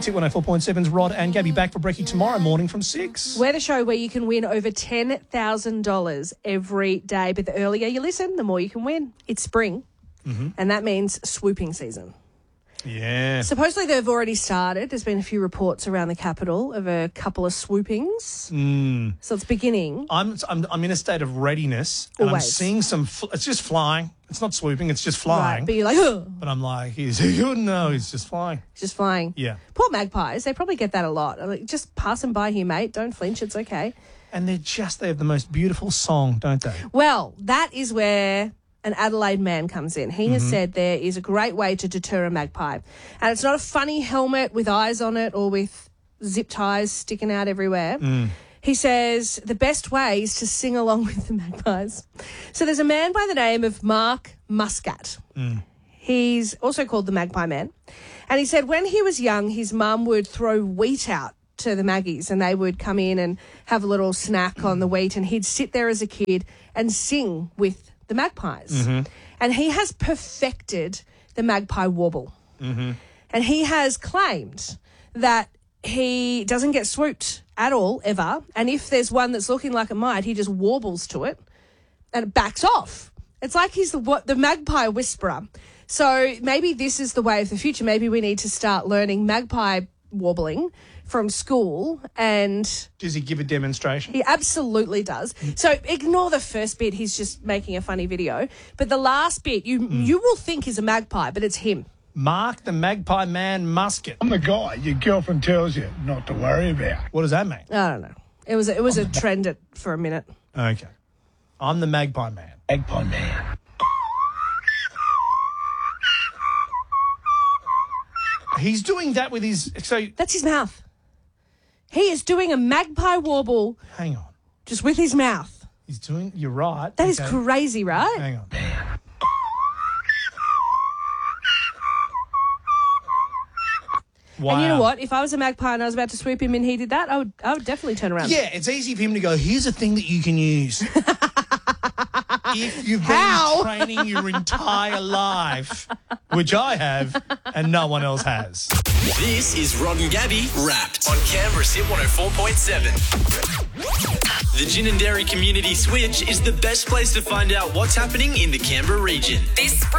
Hit 104.7's Rod and Gabby back for brekkie tomorrow morning from 6. We're the show where you can win over $10,000 every day. But the earlier you listen, the more you can win. It's spring, and that means swooping season. Yeah. Supposedly they've already started. There's been a few reports around the capital of a couple of swoopings. So it's beginning. I'm in a state of readiness, and I'm Always. seeing some. It's just flying. It's not swooping. It's just flying. Right, but you're like, oh, But I'm like, he's just flying. it's just flying. Yeah. Poor magpies. They probably get that a lot. I'm like, just pass them by here, mate. Don't flinch. It's okay. And they have the most beautiful song, don't they? Well, that is where an Adelaide man comes in. He has said there is a great way to deter a magpie. And it's not a funny helmet with eyes on it or with zip ties sticking out everywhere. He says the best way is to sing along with the magpies. So there's a man by the name of Mark Muscat. He's also called the Magpie Man. And he said when he was young, his mum would throw wheat out to the maggies and they would come in and have a little snack on the wheat, and he'd sit there as a kid and sing with the magpies. And he has perfected the magpie warble. And he has claimed that he doesn't get swooped at all, ever. And if there's one that's looking like it might, he just warbles to it and it backs off. It's like he's the magpie whisperer. So maybe this is the way of the future. Maybe we need to start learning magpie warbling from school, and Does he give a demonstration? he absolutely does. So ignore the first bit. He's just making a funny video. But the last bit, you will think is a magpie, but it's him. Mark the Magpie Man Muscat. I'm the guy your girlfriend tells you not to worry about. What does that mean? I don't know. It was a trend for a minute. Okay. I'm the Magpie Man. Magpie man. He's doing that with his... So, That's his mouth. He is doing a magpie warble hang on. just with his mouth. He's doing... You're right. That is Okay. crazy, right? Hang on. Wow. And you know what? If I was a magpie and I was about to swoop him and he did that, I would definitely turn around. Yeah, it's easy for him to go, here's a thing that you can use. If you've How? been training your entire life, which I have, and no one else has. This is Rod and Gabby Wrapped on Canberra's Hit 104.7. The Gin and Dairy Community Switch is the best place to find out what's happening in the Canberra region. This